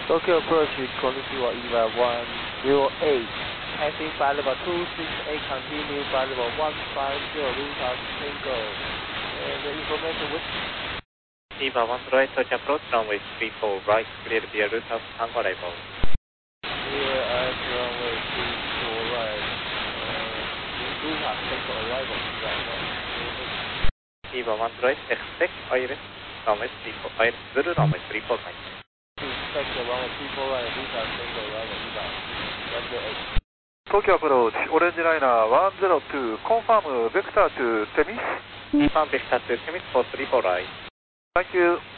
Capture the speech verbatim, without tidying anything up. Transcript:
Tokyo approach, Konnichiwa, E V A one zero eight. Passing by level two six eight, continue by level one five zero, Lucas Tango. And the information with E V A one zero eight, touch approach, runway three four right, clear via Lucas Tango arrival. Here at runway three four right, uh, Lucas Tango arrival, E V A one zero eight. E V A one zero eight, expect I L S, runway three four right, zero runway three four right. Expect the runway three four right, Lucas Tango arrival, E V A one zero eight. Tokyo approach, Orange Liner one zero two, confirm vector to Temis. Confirm vector to Temis for three four right. Thank you.